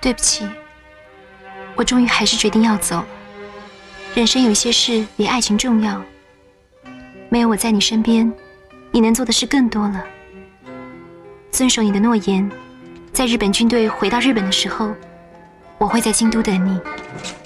对不起，我终于还是决定要走了。人生有些事比爱情重要，没有我在你身边，你能做的事更多了。遵守你的诺言，在日本军队回到日本的时候，我会在京都等你。